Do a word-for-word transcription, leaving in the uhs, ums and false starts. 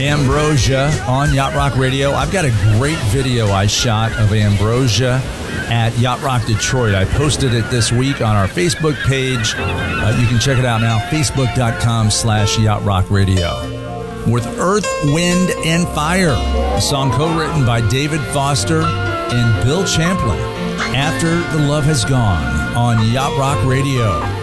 Ambrosia on Yacht Rock Radio. I've got a great video I shot of Ambrosia at Yacht Rock Detroit. I posted it this week on our Facebook page. Uh, you can check it out now, facebook.com slash Yacht Rock Radio. With Earth, Wind, and Fire, a song co-written by David Foster and Bill Champlin, After the Love Has Gone on Yacht Rock Radio.